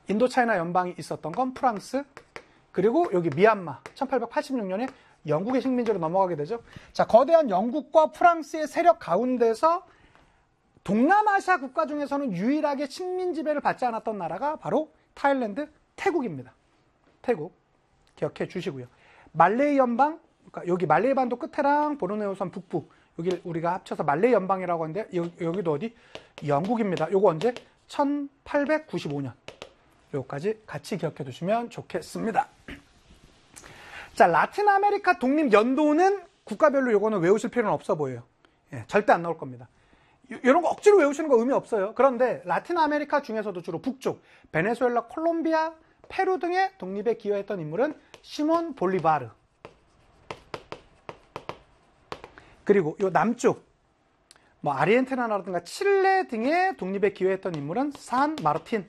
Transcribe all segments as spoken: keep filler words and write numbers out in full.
인도차이나 연방이 있었던 건 프랑스, 그리고 여기 미얀마, 천팔백팔십육 년에 영국의 식민지로 넘어가게 되죠. 자, 거대한 영국과 프랑스의 세력 가운데서 동남아시아 국가 중에서는 유일하게 식민 지배를 받지 않았던 나라가 바로 타일랜드, 태국입니다. 태국 기억해 주시고요. 말레이 연방, 그러니까 여기 말레이 반도 끝에랑 보르네오섬 북부, 여기 우리가 합쳐서 말레이 연방이라고 하는데 여기, 여기도 어디? 영국입니다. 요거 언제? 천팔백구십오 년. 요까지 같이 기억해 두시면 좋겠습니다. 자, 라틴 아메리카 독립 연도는 국가별로 요거는 외우실 필요는 없어 보여요. 예, 절대 안 나올 겁니다. 이런 거 억지로 외우시는 거 의미 없어요. 그런데 라틴 아메리카 중에서도 주로 북쪽, 베네수엘라, 콜롬비아, 페루 등의 독립에 기여했던 인물은 시몬 볼리바르. 그리고 요 남쪽, 뭐 아르헨티나라든가 칠레 등의 독립에 기여했던 인물은 산 마르틴.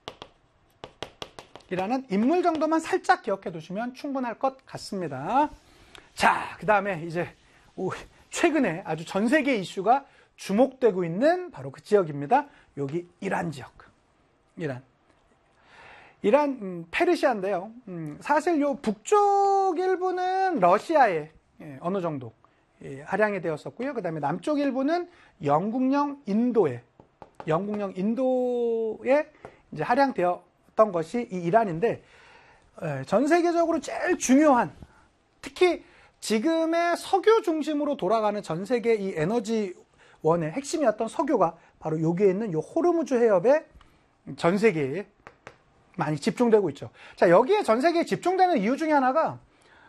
이라는 인물 정도만 살짝 기억해 두시면 충분할 것 같습니다. 자, 그 다음에 이제 최근에 아주 전 세계 이슈가 주목되고 있는 바로 그 지역입니다. 여기 이란 지역. 이란. 이란, 음, 페르시아인데요. 음, 사실 요 북쪽 일부는 러시아에 예, 어느 정도 예, 할양이 되었었고요. 그 다음에 남쪽 일부는 영국령 인도에, 영국령 인도에 이제 할양되었던 것이 이 이란인데, 예, 전 세계적으로 제일 중요한, 특히 지금의 석유 중심으로 돌아가는 전 세계 이 에너지 원의 핵심이었던 석유가 바로 여기에 있는 이 호르무즈 해협에 전 세계에 많이 집중되고 있죠. 자, 여기에 전 세계에 집중되는 이유 중에 하나가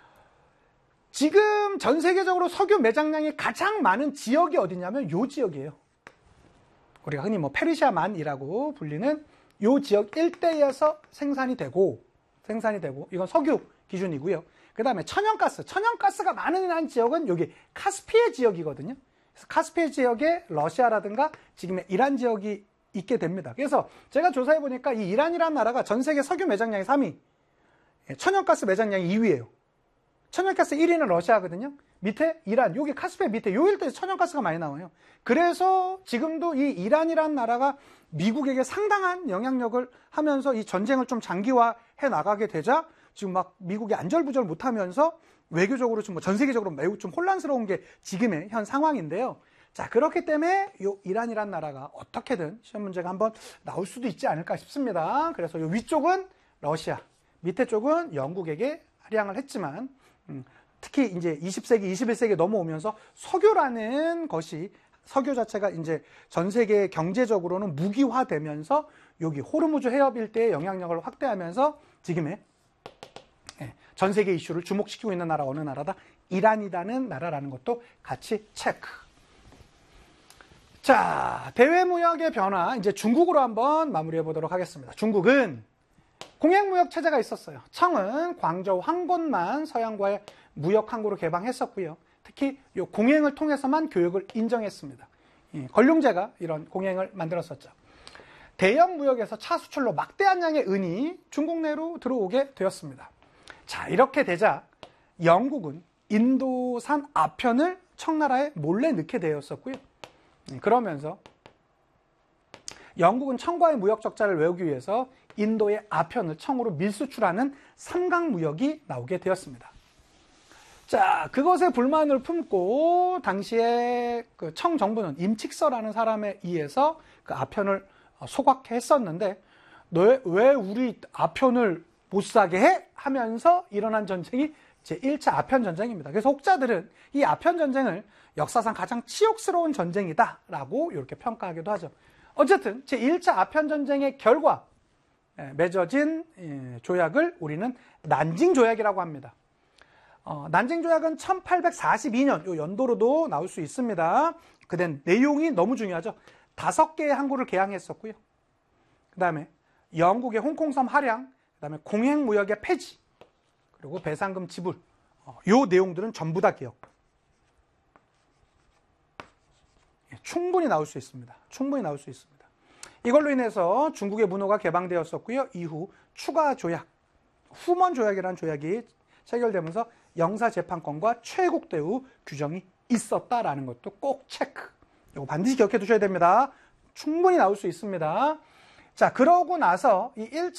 지금 전 세계적으로 석유 매장량이 가장 많은 지역이 어디냐면 이 지역이에요. 우리가 흔히 뭐 페르시아만이라고 불리는 이 지역 일대에서 생산이 되고, 생산이 되고, 이건 석유 기준이고요. 그 다음에 천연가스, 천연가스가 많은 지역은 여기 카스피해 지역이거든요. 그래서 카스피해 지역에 러시아라든가 지금의 이란 지역이 있게 됩니다. 그래서 제가 조사해 보니까 이 이란이라는 나라가 전 세계 석유 매장량이 삼 위, 천연가스 매장량이 이 위예요. 천연가스 일 위는 러시아거든요. 밑에 이란, 여기 카스피해 밑에 요 일대에서 천연가스가 많이 나와요. 그래서 지금도 이 이란이라는 나라가 미국에게 상당한 영향력을 하면서 이 전쟁을 좀 장기화해 나가게 되자 지금 막 미국이 안절부절 못하면서 외교적으로 지금 전 세계적으로 매우 좀 혼란스러운 게 지금의 현 상황인데요. 자, 그렇기 때문에 이 이란이라는 나라가 어떻게든 시험 문제가 한번 나올 수도 있지 않을까 싶습니다. 그래서 이 위쪽은 러시아, 밑에 쪽은 영국에게 할양을 했지만, 음, 특히 이제 이십 세기, 이십일 세기 넘어오면서 석유라는 것이, 석유 자체가 이제 전 세계 경제적으로는 무기화되면서 여기 호르무즈 해협 일대의 영향력을 확대하면서 지금의 전 세계 이슈를 주목시키고 있는 나라 어느 나라다? 이란이라는 나라라는 것도 같이 체크. 자, 대외무역의 변화, 이제 중국으로 한번 마무리해 보도록 하겠습니다. 중국은 공행무역 체제가 있었어요. 청은 광저우 한 곳만 서양과의 무역 항구로 개방했었고요. 특히 이 공행을 통해서만 교육을 인정했습니다. 걸륭제가 이런 공행을 만들었었죠. 대형 무역에서 차 수출로 막대한 양의 은이 중국 내로 들어오게 되었습니다. 자, 이렇게 되자 영국은 인도산 아편을 청나라에 몰래 넣게 되었었고요. 그러면서 영국은 청과의 무역 적자를 메우기 위해서 인도의 아편을 청으로 밀수출하는 삼각무역이 나오게 되었습니다. 자, 그것에 불만을 품고 당시에 그 청 정부는 임칙서라는 사람에 의해서 그 아편을 소각했었는데, 너 왜 우리 아편을 못 사게 해? 하면서 일어난 전쟁이 제일 차 아편 전쟁입니다. 그래서 혹자들은 이 아편 전쟁을 역사상 가장 치욕스러운 전쟁이다라고 이렇게 평가하기도 하죠. 어쨌든 제일 차 아편 전쟁의 결과 맺어진 조약을 우리는 난징 조약이라고 합니다. 어, 난징 조약은 천팔백사십이 년 요 연도로도 나올 수 있습니다. 그땐 내용이 너무 중요하죠. 다섯 개의 항구를 개항했었고요. 그 다음에 영국의 홍콩섬 할양, 그 다음에 공행무역의 폐지, 그리고 배상금 지불, 어, 요 내용들은 전부 다 기억. 예, 충분히 나올 수 있습니다. 충분히 나올 수 있습니다. 이걸로 인해서 중국의 문호가 개방되었었고요. 이후 추가 조약, 후먼 조약이라는 조약이 체결되면서 영사재판권과 최국 대우 규정이 있었다라는 것도 꼭 체크. 이거 반드시 기억해 두셔야 됩니다. 충분히 나올 수 있습니다. 자, 그러고 나서 이 일 차